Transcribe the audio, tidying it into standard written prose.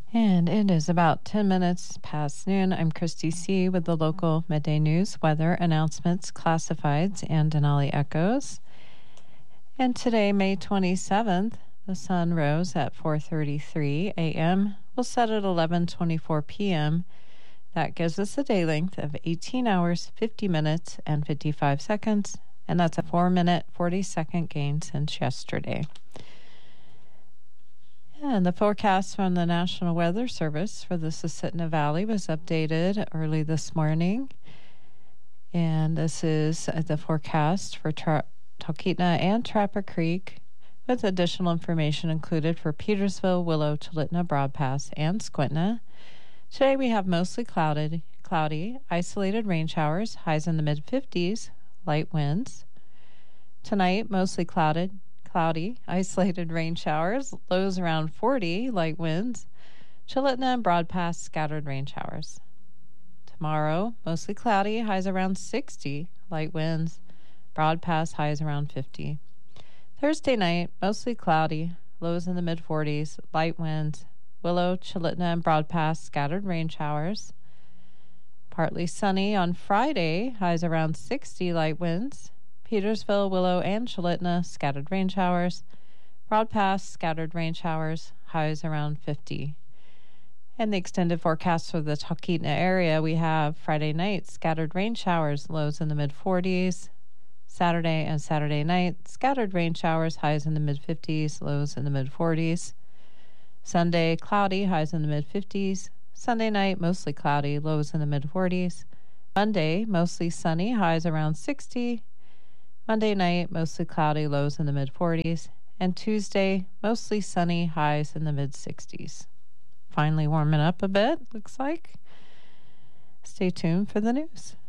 And it is about 10 minutes past noon. I'm Christy C. with the local midday news, weather announcements, classifieds, and Denali Echoes. And today, May 27th, the sun rose at 4:33 a.m. will set at 11:24 p.m. That gives us a day length of 18 hours, 50 minutes, and 55 seconds. And that's a 4-minute, 40-second gain since yesterday. And the forecast from the National Weather Service for the Susitna Valley was updated early this morning. And this is the forecast for Talkeetna and Trapper Creek, with additional information included for Petersville, Willow, Chulitna, Broad Pass, and Squintna. Today we have mostly cloudy, isolated rain showers, highs in the mid-50s, light winds. Tonight, mostly cloudy, isolated rain showers, lows around 40, light winds. Chulitna and Broad Pass, scattered rain showers. Tomorrow, mostly cloudy, highs around 60, light winds. Broad Pass, highs around 50. Thursday night, mostly cloudy, lows in the mid-40s, light winds. Willow, Chulitna, and Broad Pass, scattered rain showers. Partly sunny on Friday, highs around 60, light winds. Petersville, Willow, and Chulitna, scattered rain showers. Broad Pass, scattered rain showers, highs around 50. And the extended forecast for the Talkeetna area, we have Friday night, scattered rain showers, lows in the mid-40s. Saturday and Saturday night, scattered rain showers, highs in the mid-50s, lows in the mid-40s. Sunday, cloudy, highs in the mid-50s. Sunday night, mostly cloudy, lows in the mid-40s. Monday, mostly sunny, highs around 60. Monday night, mostly cloudy, lows in the mid-40s. And Tuesday, mostly sunny, highs in the mid-60s. Finally warming up a bit, looks like. Stay tuned for the news.